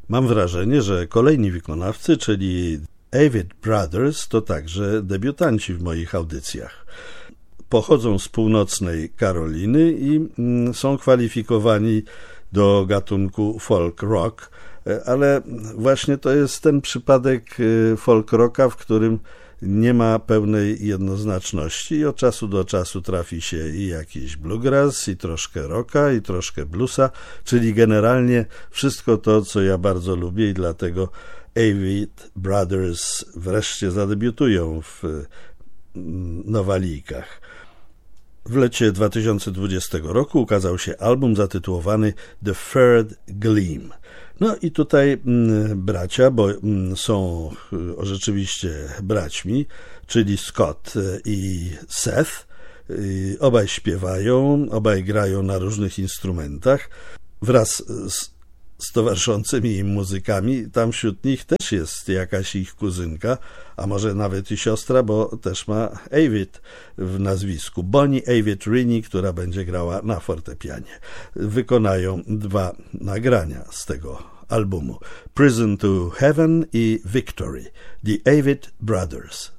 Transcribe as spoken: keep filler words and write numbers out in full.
Mam wrażenie, że kolejni wykonawcy, czyli Avett Brothers, to także debiutanci w moich audycjach. Pochodzą z północnej Karoliny i są kwalifikowani do gatunku folk rock, ale właśnie to jest ten przypadek folk rocka, w którym nie ma pełnej jednoznaczności i od czasu do czasu trafi się i jakiś bluegrass, i troszkę rocka, i troszkę bluesa, czyli generalnie wszystko to, co ja bardzo lubię i dlatego Avett Brothers wreszcie zadebiutują w Nowalijkach. W lecie dwa tysiące dwudziestego roku ukazał się album zatytułowany The Third Gleam. No i tutaj m, bracia, bo m, są o, rzeczywiście braćmi, czyli Scott i Seth. Y, obaj śpiewają, obaj grają na różnych instrumentach. Wraz z z towarzyszącymi im muzykami, tam wśród nich też jest jakaś ich kuzynka, a może nawet i siostra, bo też ma Avett w nazwisku. Bonnie Avett Rini, która będzie grała na fortepianie. Wykonają dwa nagrania z tego albumu. Prison to Heaven i Victory. The Avett Brothers.